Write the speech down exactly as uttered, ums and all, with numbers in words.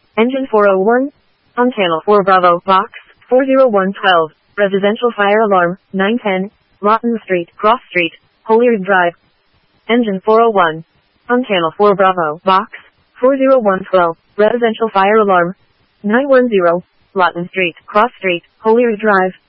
Engine four oh one. On channel four Bravo, box four oh one twelve. Residential fire alarm, nine ten. Lawton Street, Cross Street, Holyoke Drive. Engine four oh one. On channel four Bravo, box four oh one twelve. Residential fire alarm, nine one zero. Lawton Street, Cross Street, Holyoke Drive.